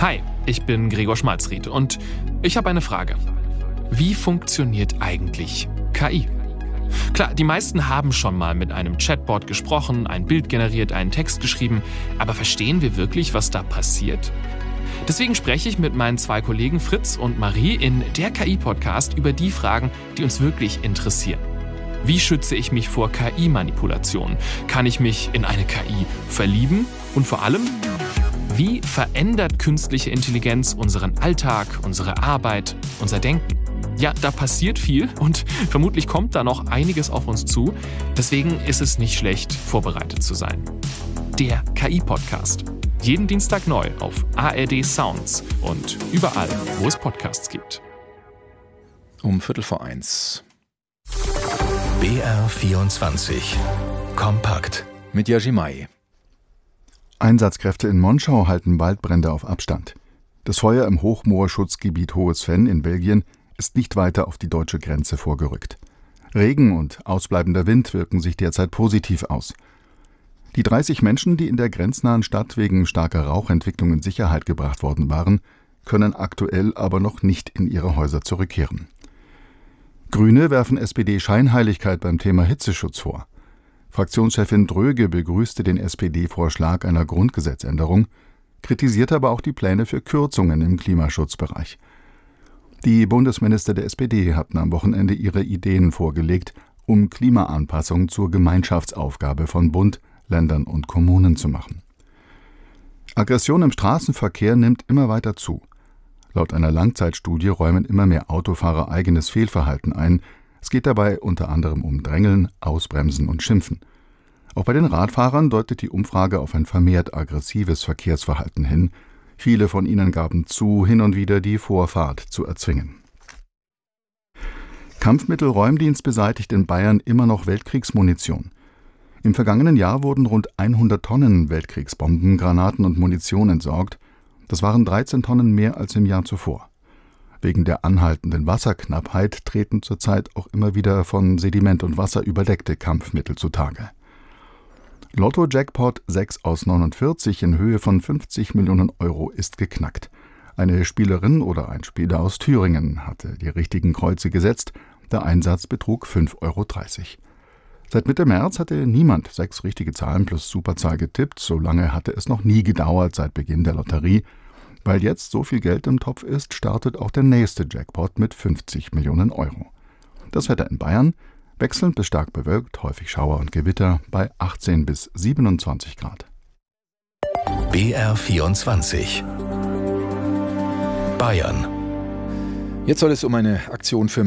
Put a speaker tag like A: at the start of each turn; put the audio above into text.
A: Hi, ich bin Gregor Schmalzried und ich habe eine Frage. Wie funktioniert eigentlich KI? Klar, die meisten haben schon mal mit einem Chatbot gesprochen, ein Bild generiert, einen Text geschrieben, aber verstehen wir wirklich, was da passiert? Deswegen spreche ich mit meinen 2 Kollegen Fritz und Marie in der KI-Podcast über die Fragen, die uns wirklich interessieren. Wie schütze ich mich vor KI-Manipulationen? Kann ich mich in eine KI verlieben? Und vor allem, wie verändert künstliche Intelligenz unseren Alltag, unsere Arbeit, unser Denken? Ja, da passiert viel und vermutlich kommt da noch einiges auf uns zu. Deswegen ist es nicht schlecht, vorbereitet zu sein. Der KI-Podcast. Jeden Dienstag neu auf ARD Sounds und überall, wo es Podcasts gibt.
B: Um 1:45.
C: BR24 Kompakt
B: Mit Yajimai.
D: Einsatzkräfte in Monschau halten Waldbrände auf Abstand. Das Feuer im Hochmoorschutzgebiet Hohes Venn in Belgien ist nicht weiter auf die deutsche Grenze vorgerückt. Regen und ausbleibender Wind wirken sich derzeit positiv aus. Die 30 Menschen, die in der grenznahen Stadt wegen starker Rauchentwicklung in Sicherheit gebracht worden waren, können aktuell aber noch nicht in ihre Häuser zurückkehren. Grüne werfen SPD Scheinheiligkeit beim Thema Hitzeschutz vor. Fraktionschefin Dröge begrüßte den SPD-Vorschlag einer Grundgesetzänderung, kritisierte aber auch die Pläne für Kürzungen im Klimaschutzbereich. Die Bundesminister der SPD hatten am Wochenende ihre Ideen vorgelegt, um Klimaanpassung zur Gemeinschaftsaufgabe von Bund, Ländern und Kommunen zu machen. Aggression im Straßenverkehr nimmt immer weiter zu. Laut einer Langzeitstudie räumen immer mehr Autofahrer eigenes Fehlverhalten ein. Es geht dabei unter anderem um Drängeln, Ausbremsen und Schimpfen. Auch bei den Radfahrern deutet die Umfrage auf ein vermehrt aggressives Verkehrsverhalten hin. Viele von ihnen gaben zu, hin und wieder die Vorfahrt zu erzwingen. Kampfmittelräumdienst beseitigt in Bayern immer noch Weltkriegsmunition. Im vergangenen Jahr wurden rund 100 Tonnen Weltkriegsbomben, Granaten und Munition entsorgt. Das waren 13 Tonnen mehr als im Jahr zuvor. Wegen der anhaltenden Wasserknappheit treten zurzeit auch immer wieder von Sediment und Wasser überdeckte Kampfmittel zutage. Lotto-Jackpot 6 aus 49 in Höhe von 50 Millionen Euro ist geknackt. Eine Spielerin oder ein Spieler aus Thüringen hatte die richtigen Kreuze gesetzt. Der Einsatz betrug 5,30 Euro. Seit Mitte März hatte niemand 6 richtige Zahlen plus Superzahl getippt. So lange hatte es noch nie gedauert seit Beginn der Lotterie. Weil jetzt so viel Geld im Topf ist, startet auch der nächste Jackpot mit 50 Millionen Euro. Das Wetter in Bayern: wechselnd bis stark bewölkt, häufig Schauer und Gewitter bei 18 bis 27 Grad.
C: BR24 Bayern.
B: Jetzt soll es um eine Aktion für